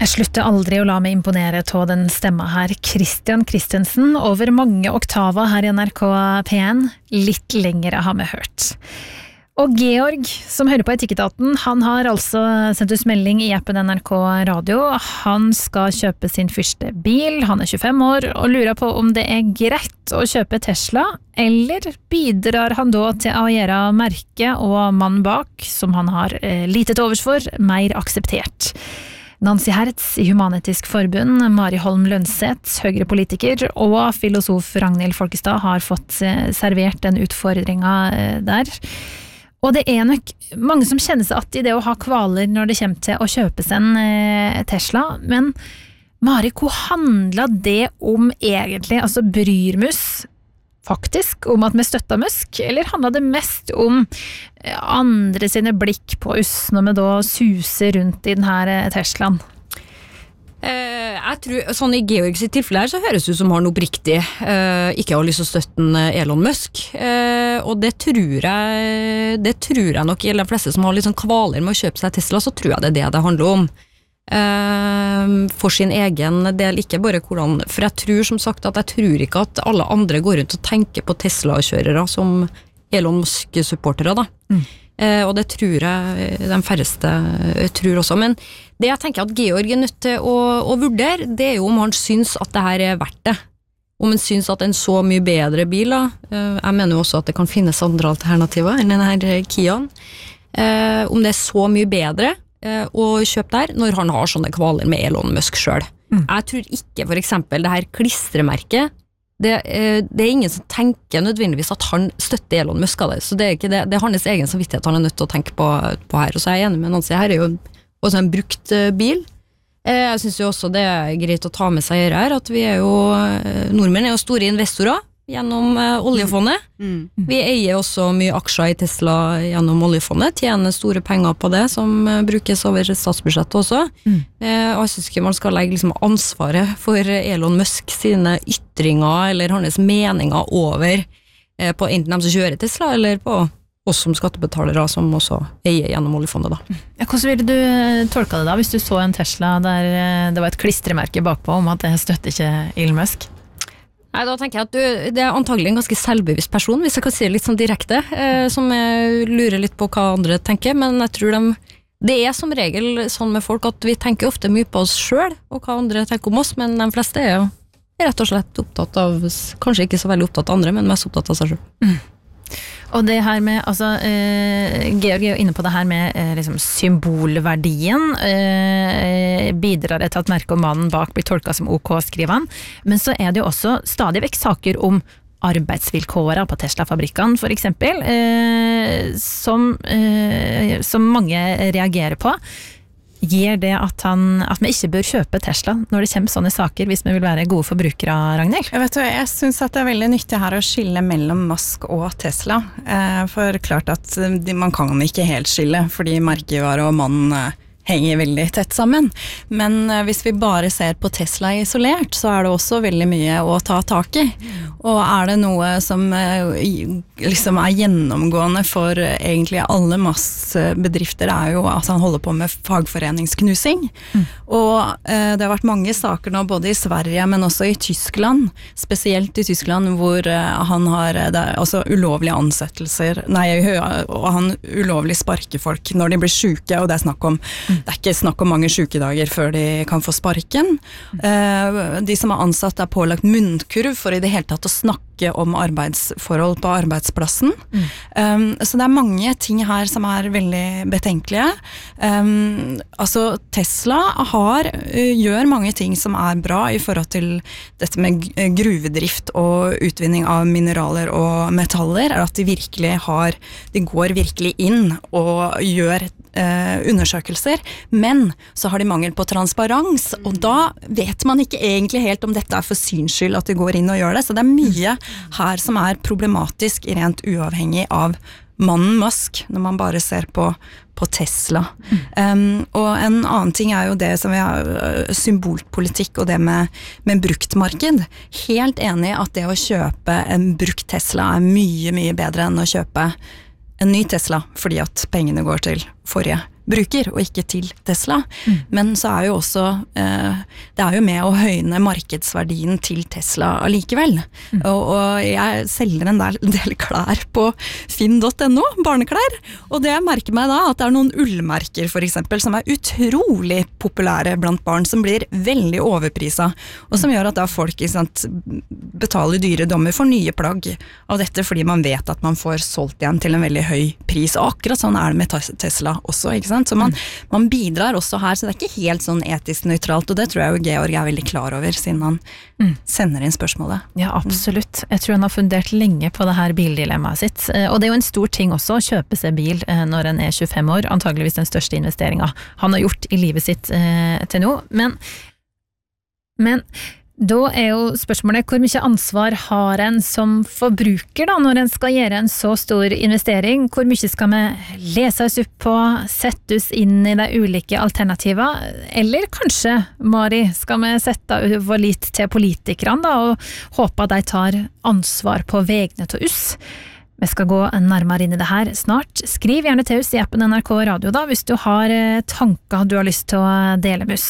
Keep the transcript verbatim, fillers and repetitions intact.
Jeg slutter aldri å la meg imponere til den stemma her. Christian Christensen, over mange oktaver her i N R K P en. Litt lengre har vi hørt. Og Georg, som hører på Etikketaten, han har altså sendt oss melding i appen N R K Radio. Han skal kjøpe sin første bil, han er tjuefem år, og lurer på om det er greit å kjøpe Tesla, eller bidrar han da til å gjøre merket og mannen bak, som han har lite til overs for, mer akseptert. Nancy Hertz i Human-Etisk Forbund, Mari Holm Lønseth, Høyre-politiker, og filosof Ragnhild Folkestad har fått servert den utfordringen der. Og det er nok mange som kjenner seg att i det å ha kvaler når det kommer til å kjøpe seg en Tesla, men Mari, hva handler det om egentlig? Altså bryr vi oss faktisk om at vi støtter Musk, eller handler det mest om andre sine blikk på oss når vi da suser rundt i denne Teslaen? Eh, jeg tror, sånn i Georgs tilfelle her, så høres det ut som han oppriktig eh, ikke har lyst til å støtte Elon Musk, eh, og det tror jeg det tror jeg nok gjelder de fleste som har litt sånn kvaler med å kjøpe seg Tesla, så tror jeg det er det det handler om. Uh, for sin egen del, ikke bare hvordan, for jeg tror som sagt at jeg tror ikke at alle andre går rundt og tenker på Tesla-kjørere som Elon Musk-supportere da. Mm. Uh, og det tror jeg de færreste tror også, men det jeg tenker at Georg er nødt til å, å vurdere, det er jo om han syns at det her er verdt det, om han syns at en så mye bedre bil da, uh, jeg mener jo også at det kan finnes andre alternativer enn denne her Kiaen, uh, om det er så mye bedre og kjøp der, når han har sånne kvaler med Elon Musk selv. Mm. Jeg tror ikke for eksempel det her klistremerket, det, det er ingen som tenker nødvendigvis at han støtter Elon Musk av det, så det er ikke det, det er hans egen samvittighet han er nødt til å tenke på, på her, og så er jeg enig med Nancy, her er jo også en brukt bil. Jeg synes jo også det er greit å ta med seg her, at vi er jo, nordmenn er jo store investorer, gjennom uh, oljefondet. Mm. Mm. Vi eier også mye aksjer i Tesla gjennom oljefondet, tjener store penger på det, som uh, brukes over statsbudsjettet også. Mm. Uh, og jeg synes ikke man skal legge liksom, ansvaret for Elon Musk sine ytringer, eller hans meninger over uh, på enten de som kjører Tesla, eller på oss som skattebetalere, som også eier gjennom oljefondet. Da. Ja, hvordan ville du tolke det da, hvis du så en Tesla der uh, det var et klistremerke bakpå om at det støtter ikke Elon Musk? Nei, da tenker jeg at du, det er antagelig en ganske selvbevisst person, hvis jeg kan si det litt sånn direkte, eh, som jeg lurer litt på hva andre tenker, men jeg tror de, det er som regel sånn med folk at vi tenker ofte mye på oss selv, og hva andre tenker om oss, men de fleste er jo rett og slett opptatt av, kanskje ikke så veldig opptatt av andre, men mest opptatt av seg selv. Mm. Og det her med, altså, eh, Georg er jo inne på det her med eh, liksom symbolverdien, eh, bidrar det til at merket og mannen bak blir tolket som OK, skriver han, men så er det jo også stadig vekk saker om arbeidsvilkårene på Tesla-fabrikkene, for eksempel, eh, som, eh, som mange reagerer på. Gir det at, han, at vi ikke bør kjøpe Tesla når det kommer sånne saker, hvis vi vil være gode forbrukere, Ragnhild? Jeg vet jo, jeg synes at det er veldig nyttig her å skille mellom Musk og Tesla, for klart at man kan ikke helt skille, fordi merkevare og mannen henger veldig tett sammen. Men hvis vi bare ser på Tesla isolert, så er det også veldig mye å ta tak i. Og er det noe som liksom er gjennomgående for egentlig alle massebedrifter, er jo at han holder på med fagforeningsknusing. Mm. Og eh, det har vært mange saker nå, både i Sverige, men også i Tyskland, spesielt i Tyskland, hvor eh, han har det er, altså ulovlige ansettelser, nei, og han ulovlig sparker folk når de blir syke, og det er snakk om det er ikke snakk om mange sykedager før de kan få sparken. De som er ansatt er pålagt munnkurv for i det hele tatt å snakke om arbeidsforhold på arbeidsplassen. Mm. Så det er mange ting her som er veldig betenkelige. Altså Tesla har, gjør mange ting som er bra i forhold til dette med gruvedrift og utvinning av mineraler og metaller, er at de virkelig har, de går virkelig inn og gjør Eh, undersøkelser, men så har de mangel på transparens, og da vet man ikke egentlig helt om dette er for syns skyld at de går inn og gjør det, så det er mye her som er problematisk rent uavhengig av mannen Musk, når man bare ser på, på Tesla. Mm. Um, og en annen ting er jo det som vi har, symbolpolitikk og det med, med bruktmarked. Helt enig i at det å kjøpe en brukt Tesla er mye, mye bedre enn å kjøpe en ny Tesla, fordi at pengene går til forrige bruker, og ikke til Tesla. Mm. Men så er jo også, eh, det er jo med å høyne markedsverdien til Tesla allikevel. Mm. Og, og jeg selger en del, del klær på finn punktum no, barneklær, og det jeg merker meg da, at det er noen ullmerker for eksempel, som er utrolig populære blant barn, som blir veldig overprisa, og som gjør at da folk ikke sant, betaler dyre dommer for nye plagg av dette, fordi man vet at man får solgt igjen til en veldig høy pris, og akkurat sånn er det med Tesla også, ikke sant? Så man, mm. man bidrar også her, så det er ikke helt sånn etisk nøytralt, og det tror jeg jo Georg er veldig klar over, siden han mm. sender inn spørsmålet. Ja, absolutt. Jeg tror han har fundert lenge på det her bildilemmaet sitt, og det er jo en stor ting også å kjøpe seg bil når en er tjuefem år, antageligvis den største investeringen han har gjort i livet sitt eh, til nå, men, men da er jo spørsmålet, hvor mye ansvar har en som forbruker da, når en skal gjøre en så stor investering? Hvor mye skal vi lese oss opp på, sette oss inn i de ulike alternativer? Eller kanskje, Mari, skal vi sette vår lit til politikerne da, og håpe at de tar ansvar på vegne til oss? Vi skal gå nærmere inn i det her snart. Skriv gjerne til oss i appen N R K Radio da, hvis du har tanker du har lyst til å dele med oss.